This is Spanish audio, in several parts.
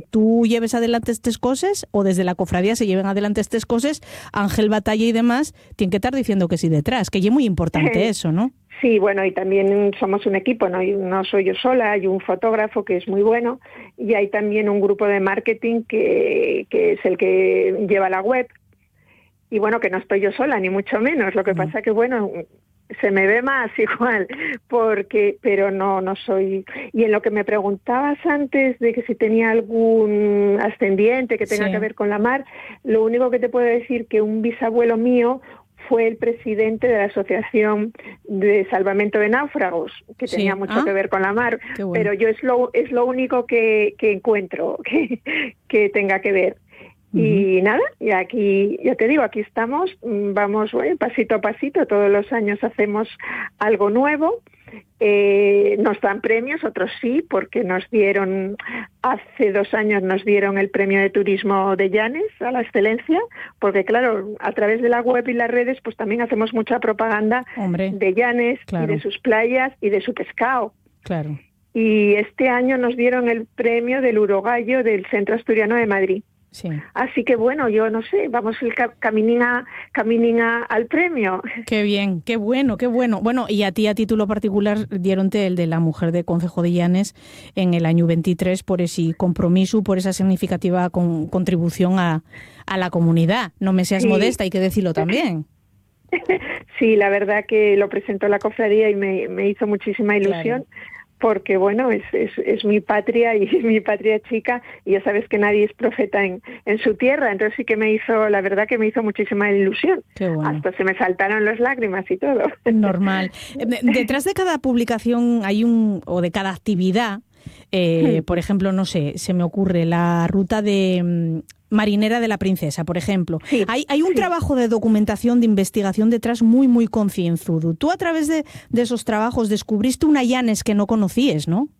tú lleves adelante estas cosas, o desde la cofradía se lleven adelante estas cosas, Ángel Batalla y demás, tienen que estar diciendo que sí detrás, que es muy importante eso, ¿no? Sí, bueno, y también somos un equipo, no soy yo sola, hay un fotógrafo que es muy bueno y hay también un grupo de marketing que es el que lleva la web. Y bueno, que no estoy yo sola, ni mucho menos. Lo que pasa que, bueno, se me ve más igual, pero no soy. Y en lo que me preguntabas antes de que si tenía algún ascendiente que tenga que ver con la mar, lo único que te puedo decir que un bisabuelo mío fue el presidente de la Asociación de Salvamento de Náufragos, que tenía mucho que ver con la mar, bueno. Pero yo es lo único que encuentro que tenga que ver. Y nada, y aquí, ya te digo, aquí estamos, vamos pasito a pasito, todos los años hacemos algo nuevo, nos dan premios, otros sí, porque nos dieron, hace 2 años nos dieron el premio de turismo de Llanes a la excelencia, porque claro, a través de la web y las redes, pues también hacemos mucha propaganda de Llanes, claro, y de sus playas y de su pescado. Claro. Y este año nos dieron el premio del Urogallo del Centro Asturiano de Madrid. Sí. Así que bueno, yo no sé, vamos el caminin al premio. Qué bien, qué bueno, qué bueno. Bueno, y a ti a título particular dieronte el de la mujer de Concejo de Llanes en el año 23 por ese compromiso, por esa significativa contribución a la comunidad. No me seas modesta, hay que decirlo también. Sí, la verdad que lo presentó la cofradía y me hizo muchísima ilusión. Claro. Porque bueno, es mi patria y mi patria chica, y ya sabes que nadie es profeta en su tierra, entonces sí que la verdad que me hizo muchísima ilusión. Qué bueno. Hasta se me saltaron las lágrimas y todo. Normal. Detrás de cada publicación o de cada actividad, por ejemplo, no sé, se me ocurre la ruta de Marinera de la Princesa, por ejemplo. Sí, hay un trabajo de documentación, de investigación detrás muy, muy concienzudo. Tú a través de esos trabajos descubriste una Llanes que no conocías, ¿no?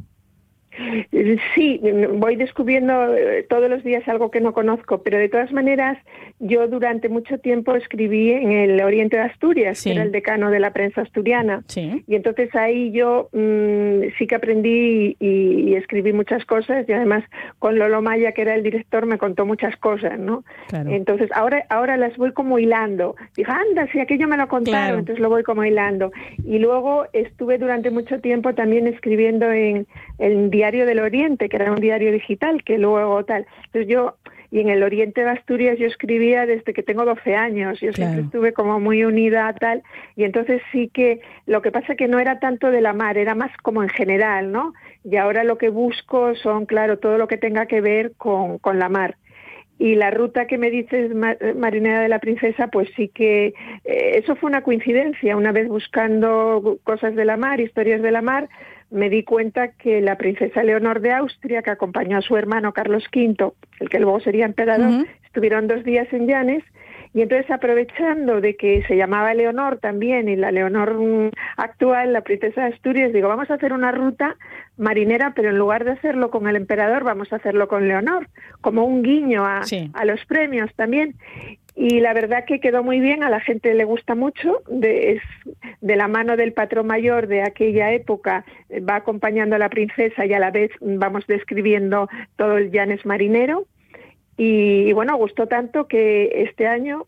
Sí, voy descubriendo todos los días algo que no conozco, pero de todas maneras yo durante mucho tiempo escribí en el Oriente de Asturias, que era el decano de la prensa asturiana, y entonces ahí yo sí que aprendí y escribí muchas cosas, y además con Lolo Maya, que era el director, me contó muchas cosas, ¿no? Claro. Entonces ahora las voy como hilando. Digo, anda, si aquello me lo contaron, entonces lo voy como hilando. Y luego estuve durante mucho tiempo también escribiendo en el Diario del Oriente, que era un diario digital, que luego tal. Entonces y en el Oriente de Asturias yo escribía desde que tengo 12 años, yo siempre estuve como muy unida a tal, y entonces sí que, lo que pasa que no era tanto de la mar, era más como en general, ¿no? Y ahora lo que busco son, claro, todo lo que tenga que ver con la mar. Y la ruta que me dices, Marinera de la Princesa, pues sí que eso fue una coincidencia. Una vez buscando cosas de la mar, historias de la mar, me di cuenta que la princesa Leonor de Austria, que acompañó a su hermano Carlos V, el que luego sería emperador, estuvieron 2 días en Llanes, y entonces aprovechando de que se llamaba Leonor también, y la Leonor actual, la princesa de Asturias, digo, vamos a hacer una ruta marinera, pero en lugar de hacerlo con el emperador, vamos a hacerlo con Leonor, como un guiño a los premios también. Y la verdad que quedó muy bien, a la gente le gusta mucho, es de la mano del patrón mayor de aquella época, va acompañando a la princesa y a la vez vamos describiendo todo el Llanes marinero. Y bueno, gustó tanto que este año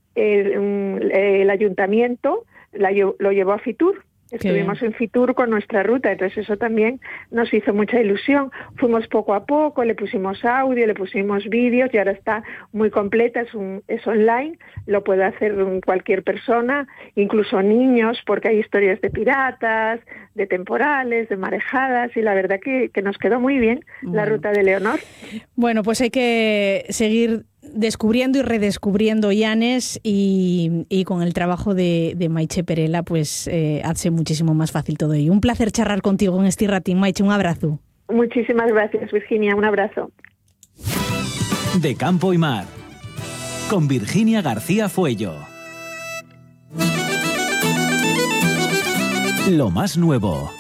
el ayuntamiento lo llevó a Fitur. Estuvimos en Fitur con nuestra ruta, entonces eso también nos hizo mucha ilusión. Fuimos poco a poco, le pusimos audio, le pusimos vídeos y ahora está muy completa, es online, lo puede hacer cualquier persona, incluso niños, porque hay historias de piratas, de temporales, de marejadas, y la verdad que nos quedó muy bien la ruta de Leonor. Bueno, pues hay que seguir descubriendo y redescubriendo Llanes y con el trabajo de Maite Perela pues hace muchísimo más fácil todo ello. Un placer charlar contigo en este ratín, Maite, un abrazo. Muchísimas gracias, Virginia, un abrazo. De Campo y Mar, con Virginia García Fuello. Lo más nuevo.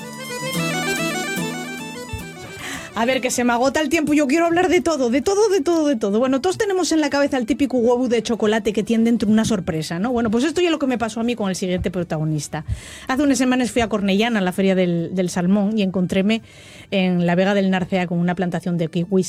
A ver, que se me agota el tiempo, yo quiero hablar de todo. Bueno, todos tenemos en la cabeza el típico huevo de chocolate que tiene dentro una sorpresa, ¿no? Bueno, pues esto es lo que me pasó a mí con el siguiente protagonista. Hace unas semanas fui a Cornellana, a la feria del Salmón, y encontréme en la Vega del Narcea con una plantación de kiwis